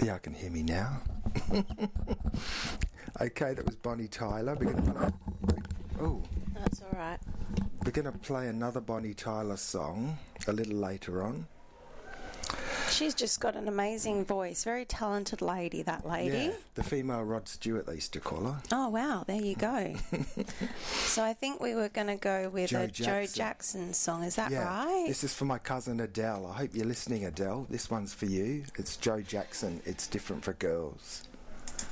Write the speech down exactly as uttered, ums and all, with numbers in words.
Yeah, I can hear me now. Okay, that was Bonnie Tyler. We're going to play... Oh. That's all right. We're going to play another Bonnie Tyler song a little later on. She's just got an amazing voice. Very talented lady, that lady. Yeah, the female Rod Stewart, they used to call her. Oh, wow. There you go. So I think we were going to go with Joe a Jackson. Joe Jackson song. Is that Yeah, right? this is for my cousin Adele. I hope you're listening, Adele. This one's for you. It's Joe Jackson. It's Different for Girls.